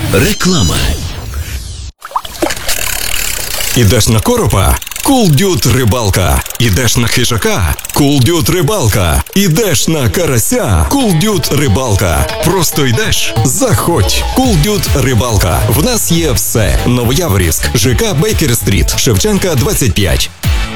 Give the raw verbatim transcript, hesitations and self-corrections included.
Реклама. Ідеш на коропа? Cool Dude рибалка. Ідеш на хижака? Cool Dude рибалка. Ідеш на карася? Cool Dude рибалка. Просто йдеш? Заходь. Cool Dude рибалка. В нас є все. Новояворівськ, ЖК Бейкер-стріт, Шевченка двадцять п'ять.